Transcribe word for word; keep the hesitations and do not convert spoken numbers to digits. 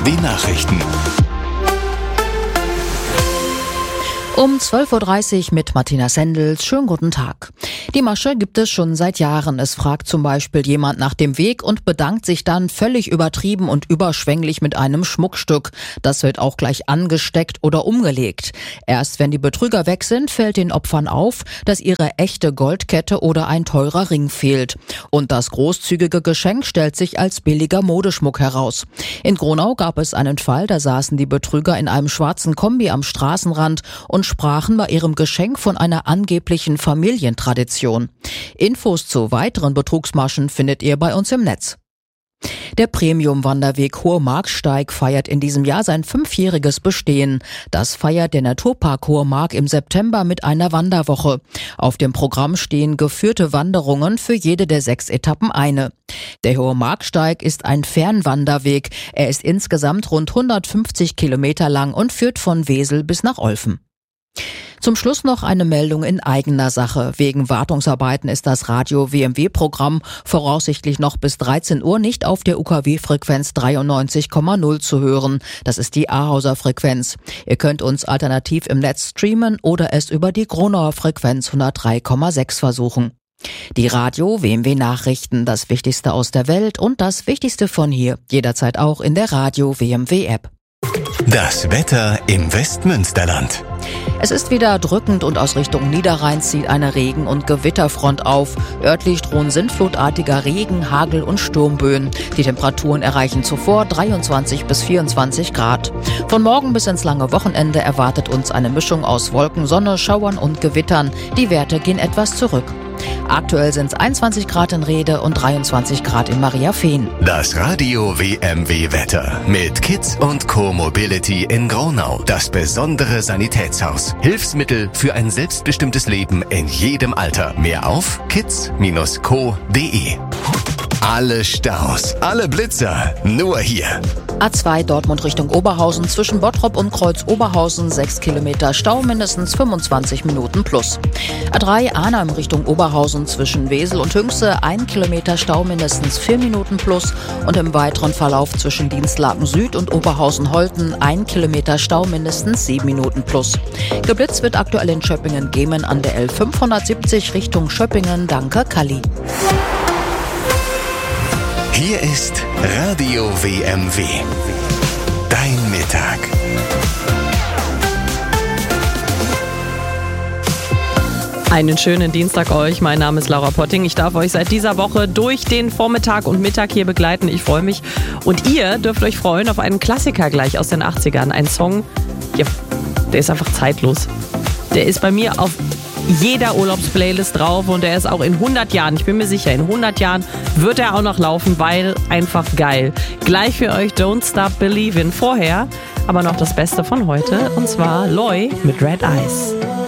W Nachrichten. Um zwölf Uhr dreißig mit Martina Sendels. Schönen guten Tag. Die Masche gibt es schon seit Jahren. Es fragt zum Beispiel jemand nach dem Weg und bedankt sich dann völlig übertrieben und überschwänglich mit einem Schmuckstück. Das wird auch gleich angesteckt oder umgelegt. Erst wenn die Betrüger weg sind, fällt den Opfern auf, dass ihre echte Goldkette oder ein teurer Ring fehlt. Und das großzügige Geschenk stellt sich als billiger Modeschmuck heraus. In Gronau gab es einen Fall, da saßen die Betrüger in einem schwarzen Kombi am Straßenrand und sprachen bei ihrem Geschenk von einer angeblichen Familientradition. Infos zu weiteren Betrugsmaschen findet ihr bei uns im Netz. Der Premium-Wanderweg Hohe Marksteig feiert in diesem Jahr sein fünfjähriges Bestehen. Das feiert der Naturpark Hohe Mark im September mit einer Wanderwoche. Auf dem Programm stehen geführte Wanderungen für jede der sechs Etappen eine. Der Hohe Marksteig ist ein Fernwanderweg. Er ist insgesamt rund hundertfünfzig Kilometer lang und führt von Wesel bis nach Olfen. Zum Schluss noch eine Meldung in eigener Sache. Wegen Wartungsarbeiten ist das Radio-W M W-Programm voraussichtlich noch bis dreizehn Uhr nicht auf der U K W-Frequenz dreiundneunzig Komma null zu hören. Das ist die Ahauser Frequenz. Ihr könnt uns alternativ im Netz streamen oder es über die Gronauer Frequenz hundertdrei Komma sechs versuchen. Die Radio-W M W-Nachrichten, das Wichtigste aus der Welt und das Wichtigste von hier. Jederzeit auch in der Radio-W M W-App. Das Wetter im Westmünsterland. Es ist wieder drückend und aus Richtung Niederrhein zieht eine Regen- und Gewitterfront auf. Örtlich drohen sintflutartiger Regen, Hagel und Sturmböen. Die Temperaturen erreichen zuvor dreiundzwanzig bis vierundzwanzig Grad. Von morgen bis ins lange Wochenende erwartet uns eine Mischung aus Wolken, Sonne, Schauern und Gewittern. Die Werte gehen etwas zurück. Aktuell sind es einundzwanzig Grad in Rhede und dreiundzwanzig Grad in Mariafehn. Das Radio-W M W-Wetter mit Kids und Co Mobility in Gronau. Das besondere Sanitätshaus. Hilfsmittel für ein selbstbestimmtes Leben in jedem Alter. Mehr auf kids Bindestrich co Punkt de. Alle Staus, alle Blitzer, nur hier. A zwei Dortmund Richtung Oberhausen zwischen Bottrop und Kreuz Oberhausen, sechs Kilometer Stau, mindestens fünfundzwanzig Minuten plus. A drei Arnhem Richtung Oberhausen zwischen Wesel und Hünxe, ein Kilometer Stau, mindestens vier Minuten plus. Und im weiteren Verlauf zwischen Dienstlaken Süd und Oberhausen-Holten, ein Kilometer Stau, mindestens sieben Minuten plus. Geblitzt wird aktuell in Schöppingen-Gemen an der L fünfhundertsiebzig Richtung Schöppingen. Danke, Kalli. Hier ist Radio-W M W. Dein Mittag. Einen schönen Dienstag euch. Mein Name ist Laura Potting. Ich darf euch seit dieser Woche durch den Vormittag und Mittag hier begleiten. Ich freue mich. Und ihr dürft euch freuen auf einen Klassiker gleich aus den achtzigern. Ein Song, ja, der ist einfach zeitlos. Der ist bei mir auf jeder Urlaubsplaylist drauf und der ist auch in hundert Jahren, ich bin mir sicher, in hundert Jahren wird er auch noch laufen, weil einfach geil. Gleich für euch Don't Stop Believin'. Vorher aber noch das Beste von heute und zwar Loy mit Red Eyes.